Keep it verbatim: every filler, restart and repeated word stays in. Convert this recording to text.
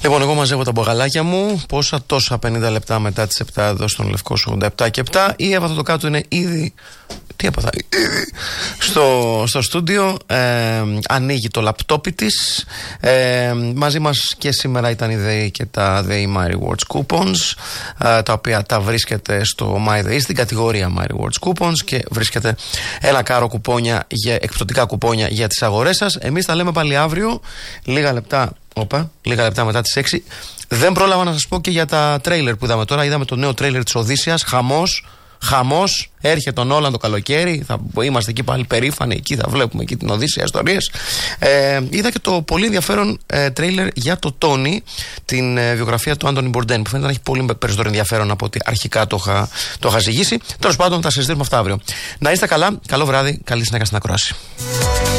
Λοιπόν, εγώ μαζεύω τα μπογαλάκια μου. Πόσα τόσα πενήντα λεπτά μετά τις επτά εδώ στον Λευκό ογδόντα επτά και επτά. Η Εύα το κάτω είναι ήδη. Τι έπαθα, ήδη. Στο, στο στούντιο. Ε, ανοίγει το λαπτόπι της. Ε, μαζί μας και σήμερα ήταν η ΔΕΗ και τα ΔΕΗ My Rewards Coupons. Ε, τα οποία τα βρίσκεται στο MyDEI, στην κατηγορία My Rewards Coupons. Και βρίσκεται ένα κάρο κουπόνια, για, εκπτωτικά κουπόνια για τις αγορές σας. Εμείς τα λέμε πάλι αύριο. Λίγα λεπτά. Όπα, λίγα λεπτά μετά τις έξι. Δεν πρόλαβα να σας πω και για τα τρέιλερ που είδαμε τώρα. Είδαμε το νέο τρέιλερ της Οδύσσιας. Χαμός, χαμός. Έρχεται τον Όλαν το καλοκαίρι. Θα είμαστε εκεί πάλι περήφανοι. Εκεί θα βλέπουμε εκεί την Οδύσσια ιστορίες. Ε, είδα και το πολύ ενδιαφέρον ε, τρέιλερ για το Τόνι, την ε, βιογραφία του Άντονι Μπορντέν, που φαίνεται να έχει πολύ περισσότερο ενδιαφέρον από ότι αρχικά το είχα, το είχα ζυγίσει. Τέλος πάντων, θα συζητήσουμε αυτά αύριο. Να είστε καλά. Καλό βράδυ. Καλή συνέχεια στην ακρόαση.